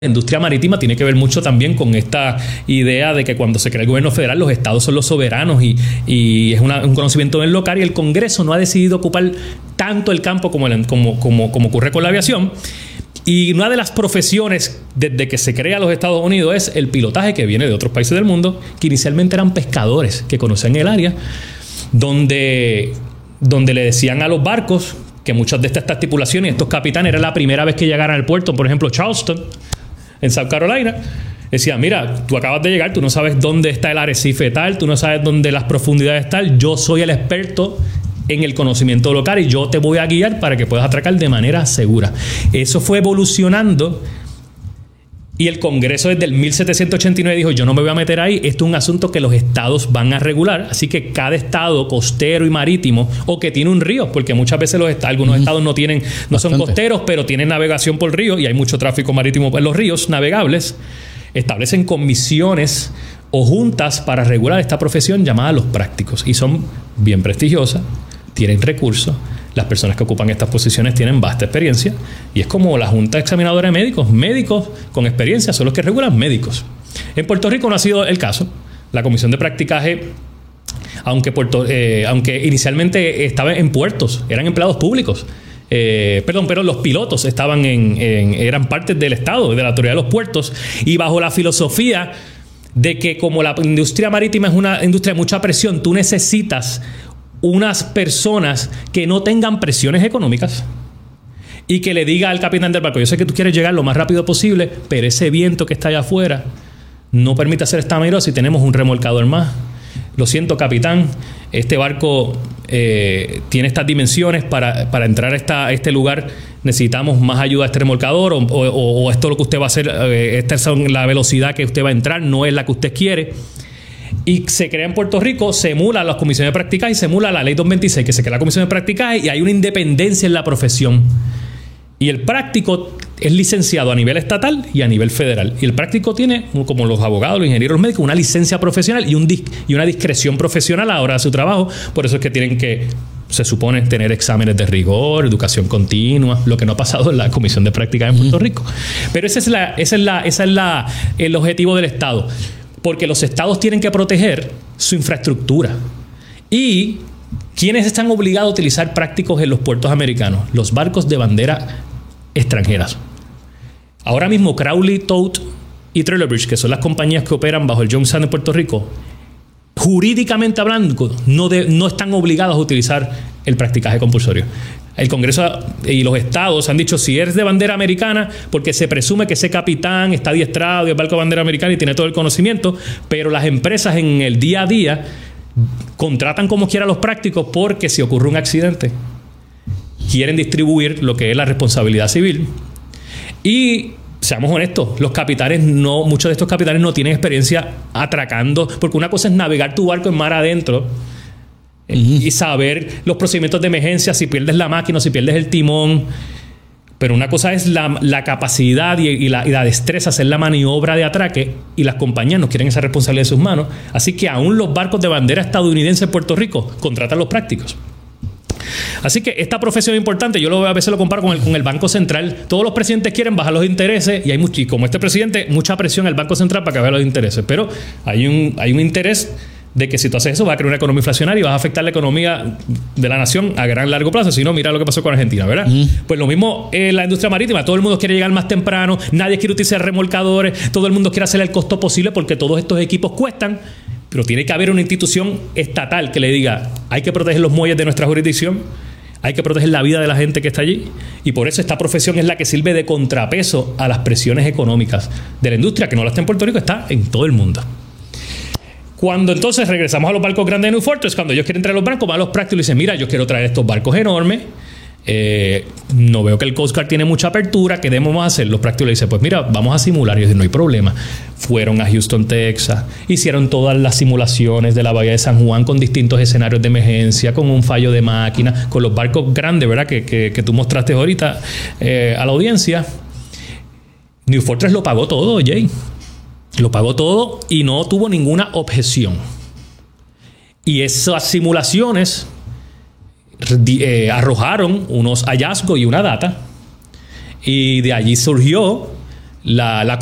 La industria marítima tiene que ver mucho también con esta idea de que cuando se crea el gobierno federal, los estados son los soberanos y es un conocimiento del local, y el Congreso no ha decidido ocupar tanto el campo como ocurre con la aviación. Y una de las profesiones desde que se crea los Estados Unidos es el pilotaje, que viene de otros países del mundo, que inicialmente eran pescadores que conocían el área, donde le decían a los barcos que muchas de estas tripulaciones, estos capitanes, era la primera vez que llegaran al puerto, por ejemplo, Charleston, en South Carolina, decían: mira, tú acabas de llegar, tú no sabes dónde está el arrecife tal, tú no sabes dónde las profundidades tal, yo soy el experto en el conocimiento local y yo te voy a guiar para que puedas atracar de manera segura. Eso fue evolucionando y el Congreso desde el 1789 dijo: yo no me voy a meter ahí, esto es un asunto que los estados van a regular, así que cada estado costero y marítimo, o que tiene un río, porque muchas veces algunos estados no son costeros, pero tienen navegación por río y hay mucho tráfico marítimo en los ríos navegables, establecen comisiones o juntas para regular esta profesión llamada los prácticos, y son bien prestigiosas, tienen recursos. Las personas que ocupan estas posiciones tienen vasta experiencia y es como la Junta Examinadora de Médicos. Médicos con experiencia son los que regulan médicos. En Puerto Rico no ha sido el caso. La Comisión de Practicaje, aunque inicialmente estaba en puertos, eran empleados públicos. Pero los pilotos eran parte del Estado, de la autoridad de los puertos, y bajo la filosofía de que como la industria marítima es una industria de mucha presión, tú necesitas unas personas que no tengan presiones económicas y que le diga al capitán del barco: yo sé que tú quieres llegar lo más rápido posible, pero ese viento que está allá afuera no permite hacer esta maniobra si tenemos un remolcador más. Lo siento, capitán, este barco tiene estas dimensiones para entrar a este lugar. Necesitamos más ayuda a este remolcador o esto es lo que usted va a hacer. Esta es la velocidad que usted va a entrar, no es la que usted quiere. Y se crea en Puerto Rico, se emula las comisiones de practicaje y se emula la ley 226, que se crea la comisión de practicaje y hay una independencia en la profesión. Y el práctico es licenciado a nivel estatal y a nivel federal. Y el práctico tiene, como los abogados, los ingenieros médicos, una licencia profesional y una discreción profesional a la hora de su trabajo. Por eso es que tienen que, se supone, tener exámenes de rigor, educación continua, lo que no ha pasado en la comisión de practicaje en Puerto Rico. Pero ese es el objetivo del Estado. Porque los estados tienen que proteger su infraestructura. ¿Y quiénes están obligados a utilizar prácticos en los puertos americanos? Los barcos de bandera extranjeras. Ahora mismo Crowley, Tote y Trailer Bridge, que son las compañías que operan bajo el Jones Act en Puerto Rico, jurídicamente hablando, no están obligados a utilizar el practicaje compulsorio. El Congreso y los estados han dicho: si eres de bandera americana, porque se presume que ese capitán está adiestrado y el barco de bandera americana y tiene todo el conocimiento, pero las empresas en el día a día contratan como quiera a los prácticos porque si ocurre un accidente quieren distribuir lo que es la responsabilidad civil. Y seamos honestos, muchos de estos capitanes no tienen experiencia atracando, porque una cosa es navegar tu barco en mar adentro y saber los procedimientos de emergencia, si pierdes la máquina o si pierdes el timón. Pero una cosa es la capacidad y la destreza, hacer la maniobra de atraque, y las compañías no quieren esa responsabilidad en sus manos. Así que aún los barcos de bandera estadounidense en Puerto Rico contratan los prácticos. Así que esta profesión es importante. Yo a veces lo comparo con el Banco Central. Todos los presidentes quieren bajar los intereses y como este presidente, mucha presión al Banco Central para que baje los intereses. Pero hay un interés de que si tú haces eso vas a crear una economía inflacionaria y vas a afectar la economía de la nación a gran largo plazo. Si no, mira lo que pasó con Argentina, ¿verdad? Pues lo mismo en la industria marítima. Todo el mundo quiere llegar más temprano, nadie quiere utilizar remolcadores, todo el mundo quiere hacer el costo posible porque todos estos equipos cuestan, pero tiene que haber una institución estatal que le diga: hay que proteger los muelles de nuestra jurisdicción, hay que proteger la vida de la gente que está allí, y por eso esta profesión es la que sirve de contrapeso a las presiones económicas de la industria, que no la está en Puerto Rico, está en todo el mundo. Cuando entonces regresamos a los barcos grandes de New Fortress, cuando ellos quieren traer los barcos, van a los prácticos y dicen: mira, yo quiero traer estos barcos enormes, no veo que el Coast Guard tiene mucha apertura, ¿qué debemos hacer? Los prácticos le dicen: pues mira, vamos a simular. Y dicen: no hay problema. Fueron a Houston, Texas, hicieron todas las simulaciones de la bahía de San Juan con distintos escenarios de emergencia, con un fallo de máquina, con los barcos grandes, ¿verdad? Que tú mostraste ahorita a la audiencia. New Fortress lo pagó todo, Jay. Lo pagó todo y no tuvo ninguna objeción. Y esas simulaciones arrojaron unos hallazgos y una data, y de allí surgió la